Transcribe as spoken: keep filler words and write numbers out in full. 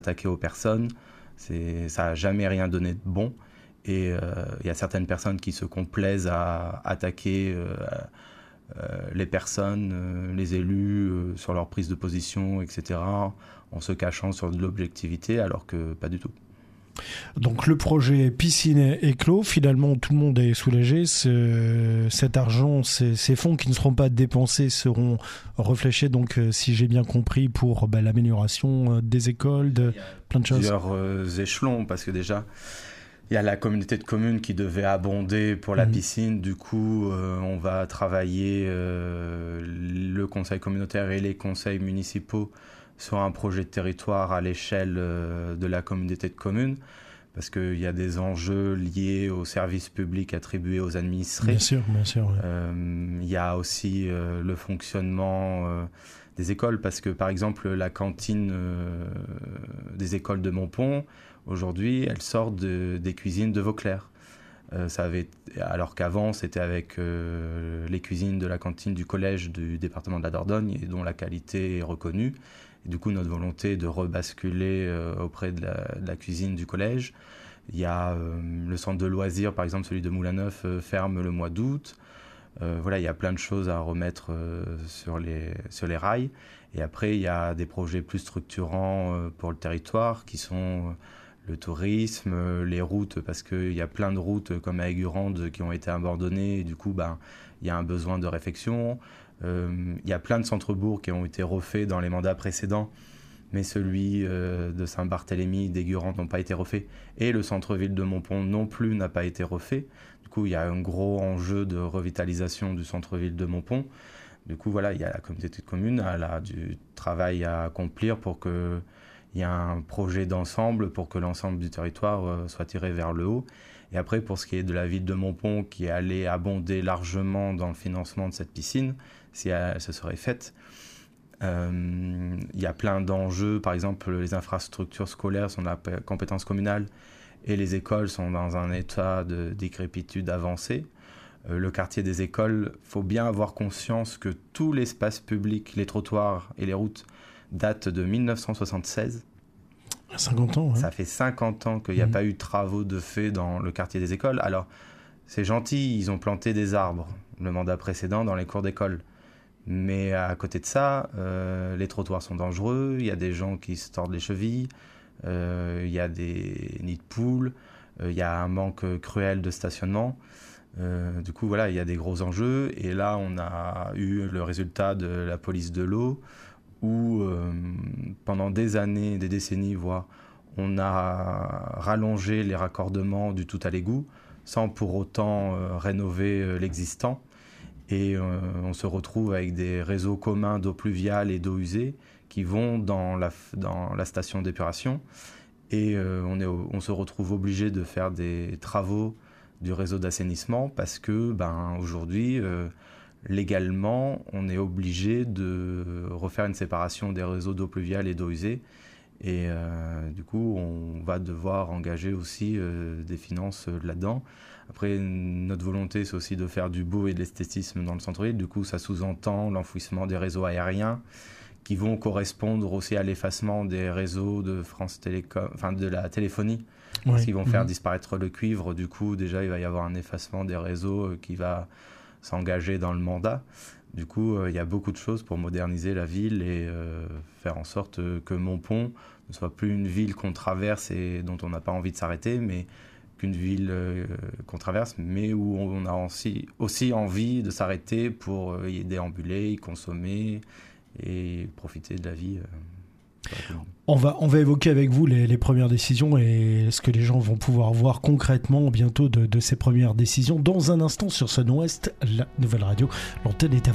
attaquer aux personnes. C'est, ça n'a jamais rien donné de bon. Et il euh, y a certaines personnes qui se complaisent à attaquer euh, euh, les personnes, euh, les élus, euh, sur leur prise de position, et cetera, en se cachant sur de l'objectivité, alors que pas du tout. Donc le projet piscine est clos, finalement tout le monde est soulagé, ce, cet argent, ces, ces fonds qui ne seront pas dépensés seront réfléchis, donc si j'ai bien compris, pour bah, l'amélioration des écoles, de plein de choses. Plusieurs euh, échelons, parce que déjà il y a la communauté de communes qui devait abonder pour la mmh. piscine, du coup euh, on va travailler euh, le conseil communautaire et les conseils municipaux sur un projet de territoire à l'échelle euh, de la communauté de communes, parce qu'il y a des enjeux liés aux services publics attribués aux administrés. Bien sûr, bien sûr. Ouais. Euh, il y a aussi euh, le fonctionnement euh, des écoles, parce que par exemple la cantine euh, des écoles de Montpont, aujourd'hui, elle sort de, des cuisines de Vauclair. Euh, ça avait, alors qu'avant, c'était avec euh, les cuisines de la cantine du collège du département de la Dordogne, et dont la qualité est reconnue. Et du coup, notre volonté est de rebasculer euh, auprès de la, de la cuisine du collège. Il y a euh, le centre de loisirs, par exemple, celui de Moulin-Neuf, euh, ferme le mois d'août. Euh, voilà, il y a plein de choses à remettre euh, sur, les, sur les rails. Et après, il y a des projets plus structurants euh, pour le territoire, qui sont euh, le tourisme, euh, les routes, parce qu'il y a plein de routes comme à Aigurande qui ont été abandonnées. Et du coup, ben, il y a un besoin de réflexion. Euh, il y a plein de centres-bourgs qui ont été refaits dans les mandats précédents, mais celui euh, de Saint-Barthélemy, d'Aigurande n'ont pas été refaits, et le centre-ville de Montpont non plus n'a pas été refait. Du coup, il y a un gros enjeu de revitalisation du centre-ville de Montpont. Du coup, voilà, il y a la communauté de communes, elle a du travail à accomplir pour qu'il y ait un projet d'ensemble, pour que l'ensemble du territoire euh, soit tiré vers le haut. Et après, pour ce qui est de la ville de Montpont, qui est allée abonder largement dans le financement de cette piscine, si elle se serait faite, euh, il y a plein d'enjeux. Par exemple, les infrastructures scolaires sont de la compétence communale et les écoles sont dans un état de décrépitude avancée. Euh, le quartier des écoles, il faut bien avoir conscience que tout l'espace public, les trottoirs et les routes, datent de dix-neuf cent soixante-seize. cinquante ans, ouais. Ça fait cinquante ans qu'il n'y a mmh. pas eu de travaux de fait dans le quartier des écoles. Alors, c'est gentil, ils ont planté des arbres, le mandat précédent, dans les cours d'école. Mais à côté de ça, euh, les trottoirs sont dangereux, il y a des gens qui se tordent les chevilles, euh, il y a des nids de poules, euh, il y a un manque cruel de stationnement. Euh, du coup, voilà, il y a des gros enjeux. Et là, on a eu le résultat de la police de l'eau, où euh, pendant des années, des décennies, voire, on a rallongé les raccordements du tout à l'égout, sans pour autant euh, rénover euh, l'existant. Et euh, on se retrouve avec des réseaux communs d'eau pluviale et d'eau usée qui vont dans la, dans la station d'épuration. Et euh, on, est, on se retrouve obligé de faire des travaux du réseau d'assainissement parce que, ben, aujourd'hui, euh, légalement, on est obligé de refaire une séparation des réseaux d'eau pluviale et d'eau usée. Et euh, du coup, on va devoir engager aussi euh, des finances euh, là-dedans. Après, notre volonté, c'est aussi de faire du beau et de l'esthétisme dans le centre-ville. Du coup, ça sous-entend l'enfouissement des réseaux aériens qui vont correspondre aussi à l'effacement des réseaux de France Télécom, enfin de la téléphonie, ouais. Parce qu'ils vont mmh. faire disparaître le cuivre. Du coup, déjà, il va y avoir un effacement des réseaux qui va s'engager dans le mandat. Du coup, euh, il y a beaucoup de choses pour moderniser la ville et euh, faire en sorte que Montpont ne soit plus une ville qu'on traverse et dont on n'a pas envie de s'arrêter, mais qu'une ville euh, qu'on traverse, mais où on a aussi, aussi envie de s'arrêter pour euh, y déambuler, y consommer et profiter de la vie. Euh, On va, on va évoquer avec vous les, les premières décisions et ce que les gens vont pouvoir voir concrètement bientôt de, de ces premières décisions. Dans un instant sur Sun Ouest, la nouvelle radio, l'antenne est à